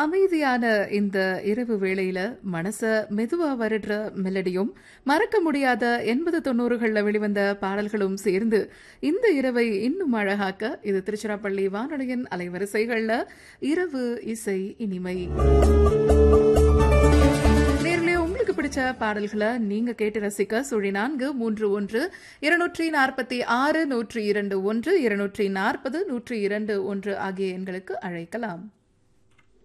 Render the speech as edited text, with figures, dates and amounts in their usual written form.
அமைதியான இந்த இரவு வேளையில மனச மெதுவா வருடுற மெலடியும், மறக்க முடியாத 80, 90கள்ல வெளிவந்த பாடல்களும் சேர்ந்து இந்த இரவை இன்னும் அழகாக்க இது திருச்சிராப்பள்ளி வானொலியின் அலைவரிசைகள்ல இரவு இசை இனிமை. நேர்களே, உங்களுக்கு பிடிச்ச பாடல்களை நீங்க கேட்டு ரசிக்க 0431 246 102 1 240 102 1 ஆகிய எண்களுக்கு அழைக்கலாம்.